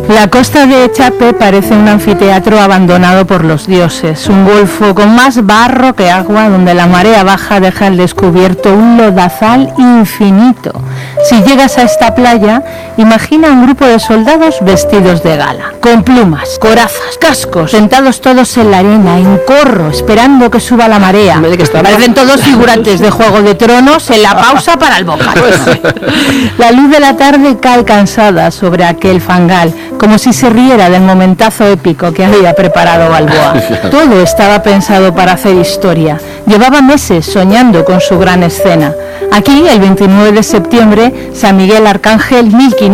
La costa de Echape parece un anfiteatro abandonado por los dioses, un golfo con más barro que agua donde la marea baja deja al descubierto un lodazal infinito. Si llegas a esta playa, imagina un grupo de soldados vestidos de gala, con plumas, corazas, cascos, sentados todos en la arena, en corro, esperando que suba la marea. Parecen todos figurantes de Juego de Tronos en la pausa para el bocado. La luz de la tarde cae cansada sobre aquel fangal, como si se riera del momentazo épico que había preparado Balboa. Todo estaba pensado para hacer historia. Llevaba meses soñando con su gran escena. Aquí, el 29 de septiembre, San Miguel Arcángel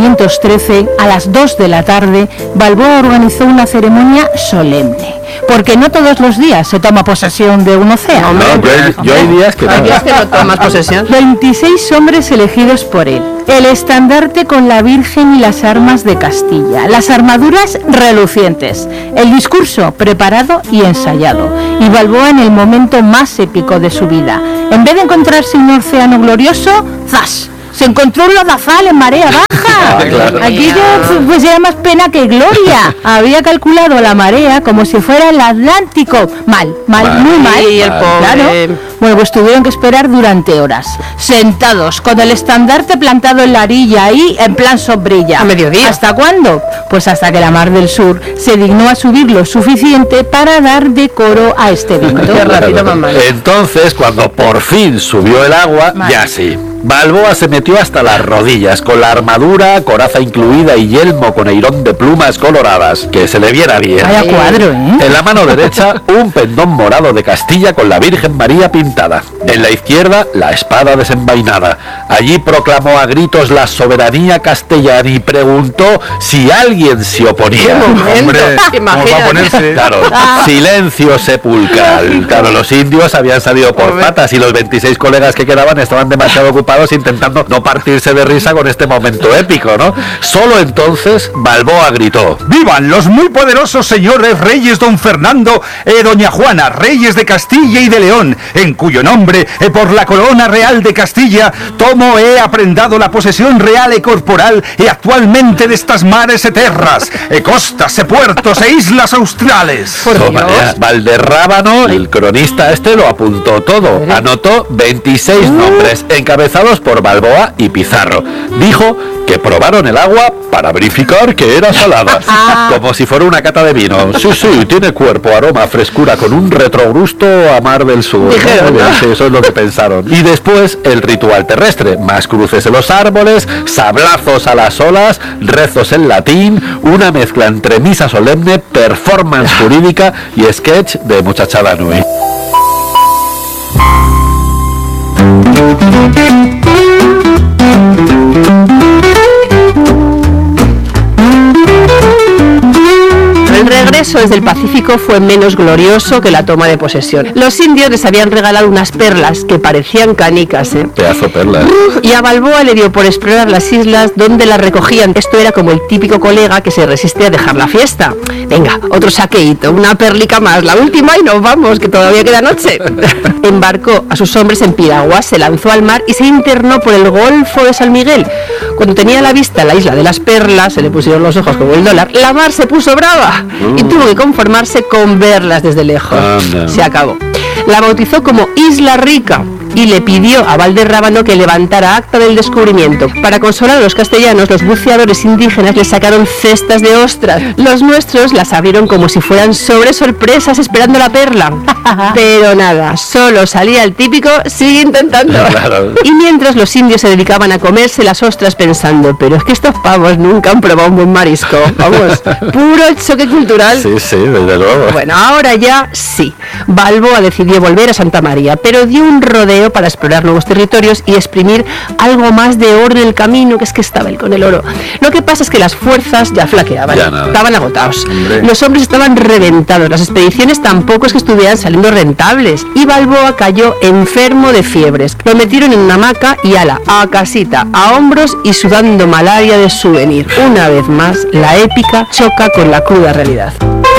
1513, a las 2 de la tarde, Balboa organizó una ceremonia solemne. Porque no todos los días se toma posesión de un océano. Yo hay días que no tomas posesión. 26 hombres elegidos por él. El estandarte con la Virgen y las armas de Castilla. Las armaduras relucientes. El discurso preparado y ensayado. Y Balboa en el momento más épico de su vida. En vez de encontrarse un océano glorioso, ¡zas!, se encontró un lodazal en marea baja. Claro. Aquello pues era más pena que gloria. Había calculado la marea como si fuera el Atlántico. Mal, muy mal. Y el pobre... Claro. Bueno, pues tuvieron que esperar durante horas, sentados, con el estandarte plantado en la orilla ahí, en plan sombrilla. A mediodía. ¿Hasta cuándo? Pues hasta que la Mar del Sur se dignó a subir lo suficiente para dar decoro a este evento. Entonces, cuando por fin subió el agua, ya sí. Balboa se metió hasta las rodillas, con la armadura, coraza incluida y yelmo con eirón de plumas coloradas, que se le viera bien. Vaya cuadro, ¿eh? En la mano derecha, un pendón morado de Castilla con la Virgen María pintada. En la izquierda, la espada desenvainada. Allí proclamó a gritos la soberanía castellana y preguntó si alguien se oponía. Hombre, ¿cómo va a ponerse? Claro, silencio sepulcral. Claro, los indios habían salido por patas y los 26 colegas que quedaban estaban demasiado ocupados intentando no partirse de risa con este momento épico, ¿no? Solo entonces Balboa gritó: ¡vivan los muy poderosos señores reyes don Fernando y doña Juana, reyes de Castilla y de León, en cuyo nombre, por la corona real de Castilla, tomo he aprendado la posesión real y corporal y actualmente de estas mares e terras, costas, puertos e islas australes. Valderrábano, el cronista este, lo apuntó todo. Anotó 26 nombres, encabezados por Balboa y Pizarro. Dijo que probaron el agua para verificar que era salada, como si fuera una cata de vino. Sí, tiene cuerpo, aroma, frescura, con un retrogusto a Mar del Sur. Dijeron, ¿no? Sí, eso es lo que pensaron. Y después el ritual terrestre, más cruces en los árboles, sablazos a las olas, rezos en latín, una mezcla entre misa solemne, performance jurídica y sketch de muchachada nui. El regreso desde el Pacífico fue menos glorioso que la toma de posesión. Los indios les habían regalado unas perlas que parecían canicas, ¿eh? Pedazo perlas. Y a Balboa le dio por explorar las islas donde las recogían. Esto era como el típico colega que se resiste a dejar la fiesta. Venga, otro saqueíto, una perlica más, la última y nos vamos, que todavía queda noche. Embarcó a sus hombres en piraguas, se lanzó al mar y se internó por el Golfo de San Miguel. Cuando tenía a la vista la isla de las perlas, se le pusieron los ojos como el dólar, la mar se puso brava y tuvo que conformarse con verlas desde lejos. Se acabó. La bautizó como Isla Rica y le pidió a Valderrábano que levantara acta del descubrimiento. Para consolar a los castellanos, los buceadores indígenas les sacaron cestas de ostras. Los nuestros las abrieron como si fueran sobre sorpresas esperando la perla. Pero nada, solo salía el típico sigue intentando. Claro. Y mientras los indios se dedicaban a comerse las ostras pensando, pero es que estos pavos nunca han probado un buen marisco. Vamos, puro choque cultural. Sí, desde luego. Bueno, ahora ya sí. Balboa decidió volver a Santa María, pero dio un rodeo para explorar nuevos territorios y exprimir algo más de oro en el camino, que es que estaba él con el oro. Lo que pasa es que las fuerzas ya flaqueaban, estaban agotados. Los hombres estaban reventados, las expediciones tampoco es que estuvieran saliendo rentables, y Balboa cayó enfermo de fiebres. Lo metieron en una hamaca y ala, a casita, a hombros y sudando malaria de souvenir. Una vez más, la épica choca con la cruda realidad.